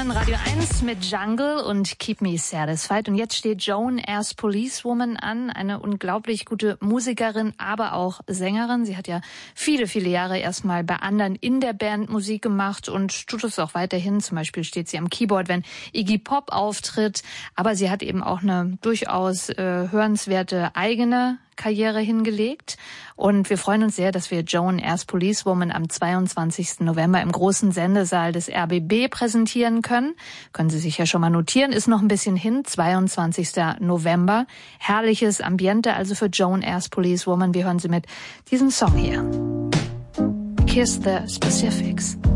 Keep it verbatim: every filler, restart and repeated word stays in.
hören Radio eins mit Jungle und Keep Me Satisfied. Und jetzt steht Joan as Policewoman an, eine unglaublich gute Musikerin, aber auch Sängerin. Sie hat ja viele, viele Jahre erstmal bei anderen in der Band Musik gemacht und tut es auch weiterhin. Zum Beispiel steht sie am Keyboard, wenn Iggy Pop auftritt. Aber sie hat eben auch eine durchaus äh, hörenswerte eigene Karriere hingelegt. Und wir freuen uns sehr, dass wir Joan as Policewoman am zweiundzwanzigsten November im großen Sendesaal des R B B präsentieren können. Können Sie sich ja schon mal notieren, ist noch ein bisschen hin, zweiundzwanzigsten November. Herrliches Ambiente also für Joan as Policewoman. Wir hören sie mit diesem Song hier. Kiss the Specifics.